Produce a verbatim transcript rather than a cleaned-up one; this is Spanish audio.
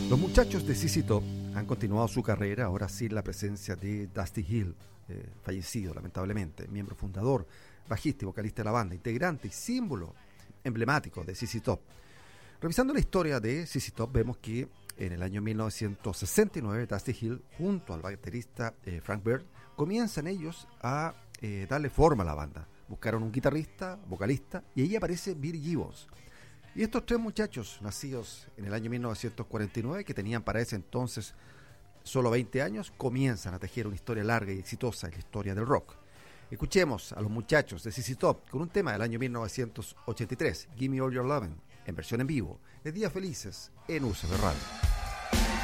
Los muchachos de Z Z Top han continuado su carrera, ahora sin la presencia de Dusty Hill, eh, fallecido lamentablemente, miembro fundador, bajista y vocalista de la banda, integrante y símbolo emblemático de Z Z Top. Revisando la historia de Z Z Top, vemos que en el año mil novecientos sesenta y nueve Dusty Hill, junto al baterista eh, Frank Beard, comienzan ellos a eh, darle forma a la banda. Buscaron un guitarrista, vocalista, y ahí aparece Billy Gibbons. Y estos tres muchachos, nacidos en el año mil novecientos cuarenta y nueve, que tenían para ese entonces solo veinte años, comienzan a tejer una historia larga y exitosa en la historia del rock. Escuchemos a los muchachos de Z Z Top con un tema del año mil novecientos ochenta y tres, Give Me All Your Lovin', en versión en vivo, de Días Felices en U S B Radio.